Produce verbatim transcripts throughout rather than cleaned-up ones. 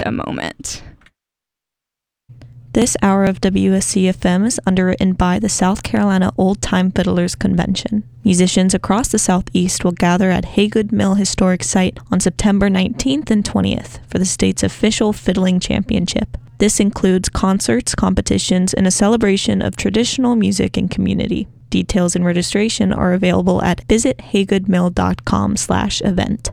a moment. This hour of W S C F M is underwritten by the South Carolina Old Time Fiddlers Convention. Musicians across the Southeast will gather at Haygood Mill Historic Site on September nineteenth and twentieth for the state's official fiddling championship. This includes concerts, competitions, and a celebration of traditional music and community. Details and registration are available at visit haygoodmill dot com slash event.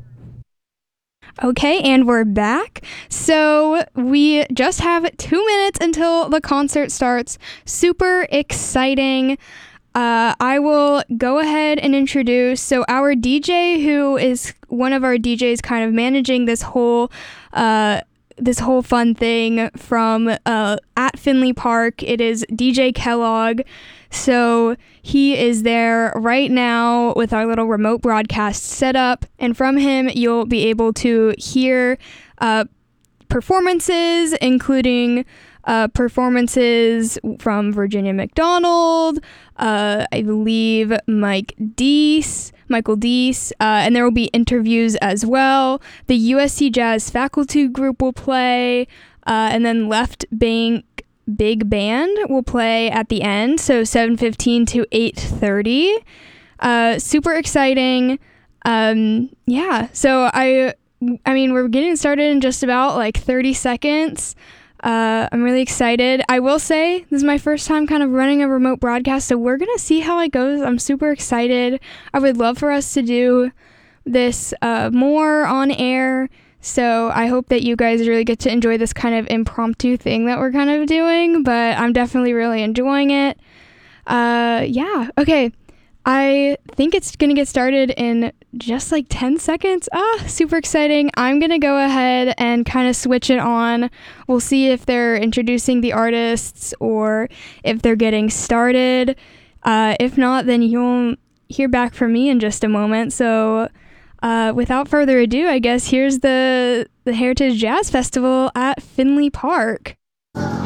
Okay, and we're back. So we just have two minutes until the concert starts. Super exciting. Uh, I will go ahead and introduce, so our D J, who is one of our D Js kind of managing this whole uh, this whole fun thing from uh, at Finley Park. It is D J Kellogg. So he is there right now with our little remote broadcast setup, and from him you'll be able to hear uh, performances, including uh, performances from Virginia McDonald, uh, I believe Mike Deese, Michael Deese, uh, and there will be interviews as well. The U S C Jazz faculty group will play, uh, and then Left Bank Big Band will play at the end, so seven fifteen to eight thirty. Uh, super exciting. Um, yeah, so I, I mean, we're getting started in just about like thirty seconds. Uh, I'm really excited. I will say this is my first time kind of running a remote broadcast, so we're gonna see how it goes. I'm super excited. I would love for us to do this uh, more on air. So I hope that you guys really get to enjoy this kind of impromptu thing that we're kind of doing, but I'm definitely really enjoying it. Uh, yeah, okay. I think it's going to get started in just like ten seconds. Ah, super exciting. I'm going to go ahead and kind of switch it on. We'll see if they're introducing the artists or if they're getting started. Uh, if not, then you'll hear back from me in just a moment. So Uh, without further ado, I guess here's the, the Heritage Jazz Festival at Finley Park.